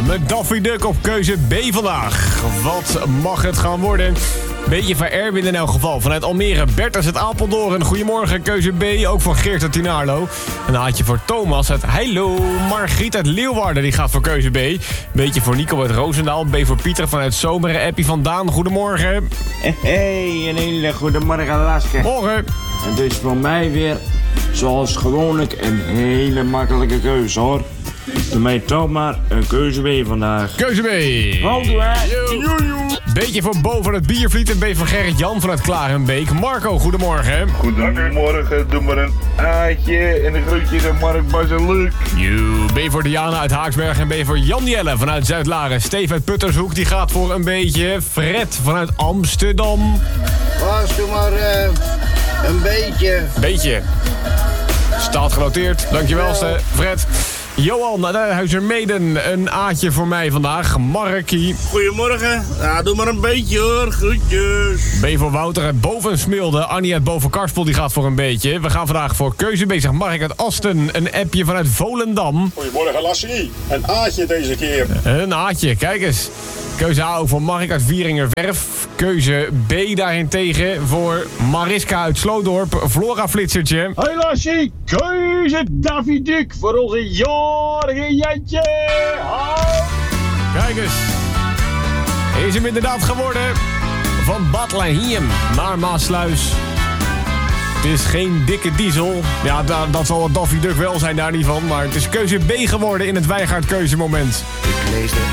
met Daffy Duck op keuze B vandaag. Wat mag het gaan worden? Beetje van Erwin in elk geval. Vanuit Almere, Bertus uit Apeldoorn. Goedemorgen, keuze B. Ook van Geert uit Tinaarlo. Een haatje voor Thomas uit Heilo. Margriet uit Leeuwarden, die gaat voor keuze B. Beetje voor Nico uit Roosendaal. B voor Pieter vanuit Zomeren. Appie van Daan, goedemorgen. Hey, een hele goedemorgen, Laske. Morgen. En dus voor mij weer, zoals gewoonlijk, een hele makkelijke keuze, hoor. Doe mij toch maar een keuze B vandaag. Keuze B. Hallo, hè. Beetje voor Bo van het Biervliet en B van Gerrit-Jan vanuit Klarenbeek. Marco, goedemorgen. Goedemorgen, doe maar een A'tje en een groetje naar Mark, Bas en Luc. B voor Diana uit Haaksberg en B voor Jan Jelle vanuit Zuid-Laren. Steve uit Puttershoek, die gaat voor een beetje. Fred vanuit Amsterdam. Bas, doe maar een beetje. Beetje. Staat genoteerd. Dankjewel, Fred. Johan uit Huizermeden, een A'tje voor mij vandaag. Markie. Goedemorgen. Ja, doe maar een beetje hoor. Groetjes. B voor Wouter uit Bovensmilde. Annie uit Bovenkarspel, die gaat voor een beetje. We gaan vandaag voor keuze B. Zegt Mark uit Asten. Een appje vanuit Volendam. Goedemorgen, Lassie. Een A'tje deze keer. Een A'tje, kijk eens. Keuze A ook voor Mark uit Wieringerwerf. Keuze B daarentegen voor Mariska uit Sloodorp. Flora Flitsertje. Hey Lassie, keuze Daffy Duck voor onze jarige Jantje. Kijk eens. Is hem inderdaad geworden. Van Bethlehem naar Maasluis. Het is geen dikke diesel. Ja, dat zal Daffy Duck wel zijn, daar niet van. Maar het is keuze B geworden in het Wijngaard keuzemoment. Ik lees de